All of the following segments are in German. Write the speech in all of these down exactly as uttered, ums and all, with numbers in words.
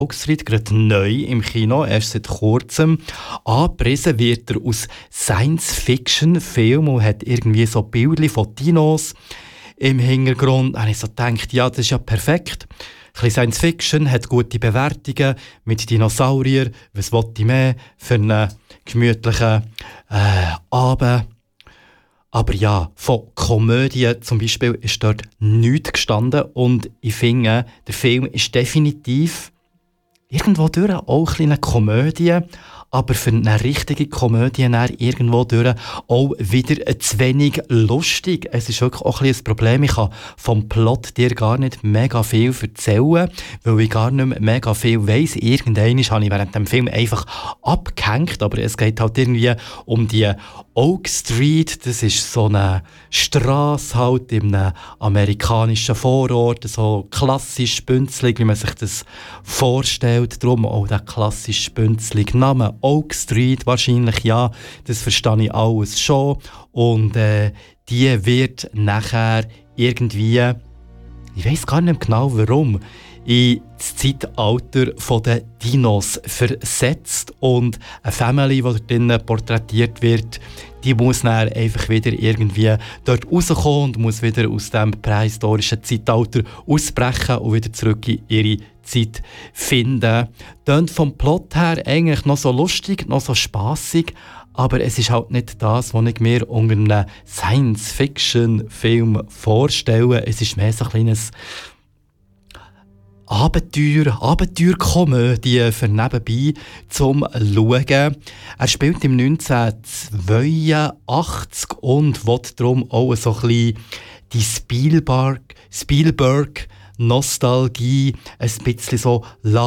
Oak Street, gerade neu im Kino, erst seit kurzem. Angepriesen wird er aus Science-Fiction-Film und hat irgendwie so Bildchen von Dinos im Hintergrund. Da habe ich so gedacht, ja, das ist ja perfekt. Ein bisschen Science-Fiction, hat gute Bewertungen mit Dinosauriern. Was will ich mehr für einen gemütlichen äh, Abend? Aber ja, von Komödie zum Beispiel ist dort nichts gestanden. Und ich finde, der Film ist definitiv irgendwo durch auch eine Komödie, aber für eine richtige Komödie irgendwo durch auch wieder zu wenig lustig. Es ist wirklich auch ein, ein Problem. Ich kann vom Plot dir gar nicht mega viel erzählen, weil ich gar nicht mehr mega viel weiss. Irgendwann habe ich während dem Film einfach abgehängt, aber es geht halt irgendwie um die Oak Street. Das ist so eine Strasse halt in einem amerikanischen Vorort, so klassisch bünzlig, wie man sich das vorstellt. Darum auch der klassisch bünzlige Name Oak Street wahrscheinlich, ja, das verstehe ich alles schon. Und äh, die wird nachher irgendwie, ich weiss gar nicht genau warum, in das Zeitalter der Dinos versetzt. Und eine Family, die dort drinnen porträtiert wird, die muss dann einfach wieder irgendwie dort rauskommen und muss wieder aus dem prähistorischen Zeitalter ausbrechen und wieder zurück in ihre Zeit finden. Tönt vom Plot her eigentlich noch so lustig, noch so spassig, aber es ist halt nicht das, was ich mir unter einem Science-Fiction-Film vorstelle. Es ist mehr so ein kleines Abenteuer, Abenteuerkomödie für nebenbei zum Schauen. Er spielt im neunzehnhundertzweiundachtzig und will darum auch so ein bisschen die Spielberg, Spielberg Nostalgie ein bisschen so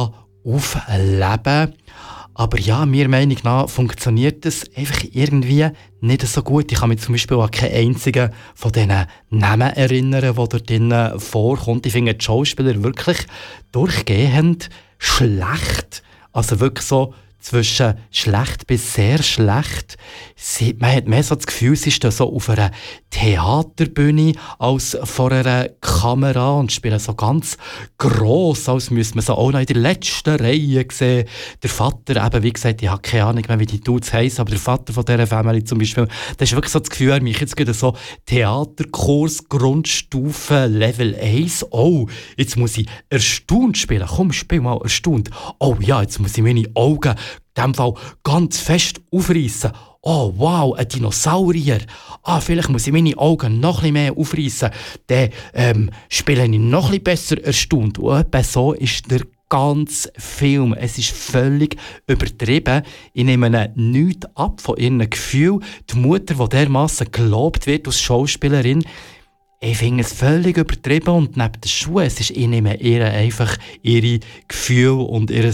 aufleben. Aber ja, meiner Meinung nach funktioniert das einfach irgendwie nicht so gut. Ich kann mich zum Beispiel an keinen einzigen von diesen Namen erinnern, der dort drinnen vorkommt. Ich finde die Schauspieler wirklich durchgehend schlecht. Also wirklich so zwischen schlecht bis sehr schlecht. Sie, man hat mehr so das Gefühl, sie stehen so auf einer Theaterbühne als vor einer Kamera und spielen so ganz gross, als müsste man so auch noch in der letzten Reihe sehen. Der Vater, eben wie gesagt, ich habe keine Ahnung mehr, wie die Dudes heissen, aber der Vater von dieser Family zum Beispiel, da ist wirklich so das Gefühl, er mich jetzt gerade so Theaterkurs, Grundstufe, Level eins. Oh, jetzt muss ich erstaunt spielen. Komm, spiel mal erstaunt. Oh ja, jetzt muss ich meine Augen in diesem Fall ganz fest aufreissen. Oh wow, ein Dinosaurier. Ah, vielleicht muss ich meine Augen noch ein bisschen mehr aufreissen. Dann ähm, spiele ich noch ein bisschen besser erstaunt. Und etwa so ist der ganze Film. Es ist völlig übertrieben. Ich nehme ihnen nichts ab von ihren Gefühlen. Die Mutter, die dermassen gelobt wird als Schauspielerin, ich finde es völlig übertrieben und neben den Schuhen, es ist, ich nehme ihr einfach ihre Gefühle und ihr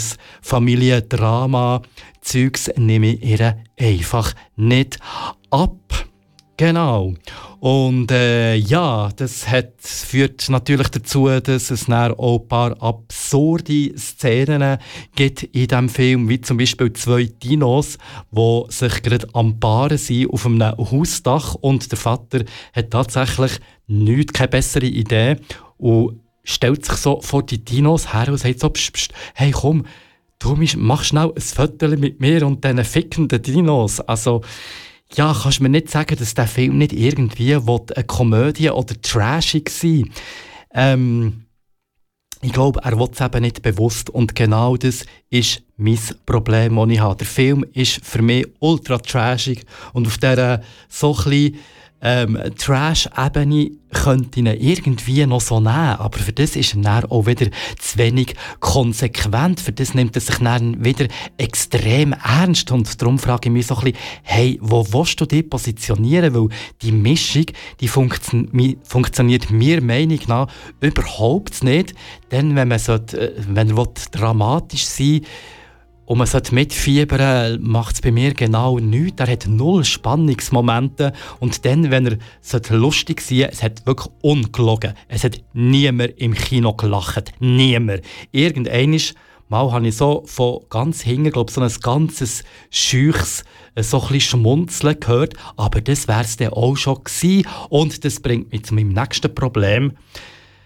Familiendrama-Zeugs nehme ich ihr einfach nicht ab. Genau. Und äh, ja, das hat, führt natürlich dazu, dass es dann auch ein paar absurde Szenen gibt in diesem Film, wie zum Beispiel zwei Dinos, die sich gerade am Paaren sind auf einem Hausdach und der Vater hat tatsächlich nichts, keine bessere Idee und stellt sich so vor die Dinos her und sagt so, pst, pst, hey komm, du mach schnell ein Foto mit mir und diesen fickenden Dinos. Also, ja, kannst du mir nicht sagen, dass der Film nicht irgendwie eine Komödie oder trashig sein. Ähm, ich glaube, er will es eben nicht bewusst. Und genau das ist mein Problem, das ich habe. Der Film ist für mich ultra trashig und auf dieser so ein bisschen ähm, Trash-Ebene könnte ihn irgendwie noch so nehmen, aber für das ist er dann auch wieder zu wenig konsequent. Für das nimmt er sich dann wieder extrem ernst und darum frage ich mich so ein bisschen, hey, wo willst du dich positionieren? Weil die Mischung, die funktio- funktioniert mir Meinung nach überhaupt nicht. Denn wenn man sollte, wenn er dramatisch sein will, und man sollte mitfiebern, macht es bei mir genau nichts. Er hat null Spannungsmomente. Und dann, wenn er lustig sein sollte, es hat wirklich ungelogen. Es hat niemand im Kino gelacht. Niemand. Irgendeinmal mal habe ich so von ganz hinten, glaube so ein ganzes scheuches, so ein bisschen Schmunzeln gehört. Aber das wäre es dann auch schon gewesen. Und das bringt mich zu meinem nächsten Problem.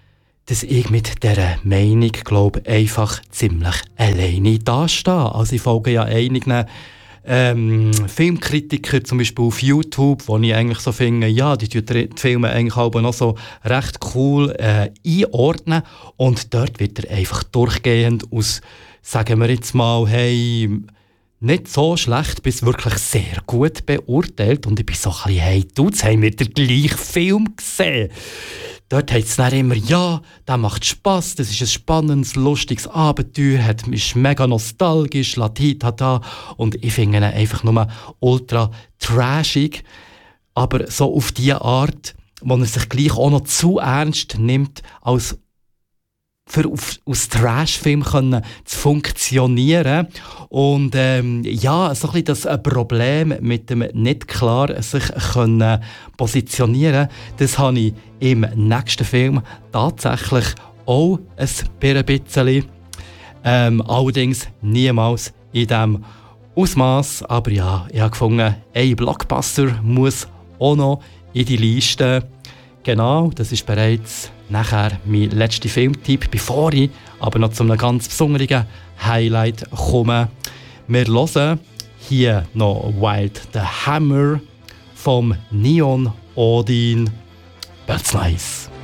dass ich mit dieser Meinung, glaube einfach ziemlich alleine dastehe. Also ich folge ja einigen ähm, Filmkritiker, zum Beispiel auf YouTube, wo ich eigentlich so finde, ja, die tun die Filme eigentlich auch noch so recht cool äh, einordnen. Und dort wird er einfach durchgehend aus, sagen wir jetzt mal, hey, nicht so schlecht bis wirklich sehr gut beurteilt. Und ich bin so ein bisschen, hey, du, jetzt haben wir den gleichen Film gesehen. Dort heisst es dann immer, ja, der macht Spass, das ist ein spannendes, lustiges Abenteuer, hat, ist mega nostalgisch, Latita da. Und ich finde ihn einfach nur ultra trashig. Aber so auf die Art, wo er sich gleich auch noch zu ernst nimmt, als für auf, aus Trash-Film können zu funktionieren. Und ähm, ja, so ein bisschen das Problem mit dem nicht klar sich können positionieren, das habe ich im nächsten Film tatsächlich auch ein bisschen. Ähm, allerdings niemals in diesem Ausmaß. Aber ja, ich habe gefunden, ein Blockbuster muss auch noch in die Liste. Genau, das ist bereits nachher mein letzter Filmtipp, bevor ich aber noch zu einem ganz besonderen Highlight komme. Wir hören hier noch Wild the Hammer vom Neon Odin. That's nice.